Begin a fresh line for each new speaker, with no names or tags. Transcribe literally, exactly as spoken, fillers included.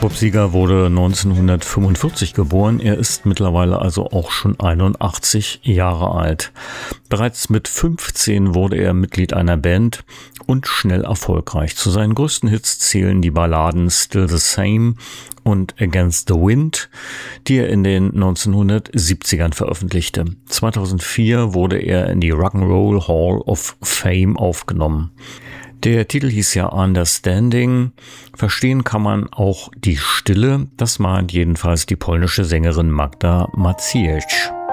Popsieger wurde neunzehnhundertfünfundvierzig geboren. Er ist mittlerweile also auch schon einundachtzig Jahre alt. Bereits mit fünfzehn wurde er Mitglied einer Band und schnell erfolgreich. Zu seinen größten Hits zählen die Balladen Still the Same und Against the Wind, die er in den neunzehnhundertsiebzigern veröffentlichte. zweitausendvier wurde er in die Rock'n'Roll Hall of Fame aufgenommen. Der Titel hieß ja Understanding. Verstehen kann man auch die Stille. Das meint jedenfalls die polnische Sängerin Magda Maciejewicz.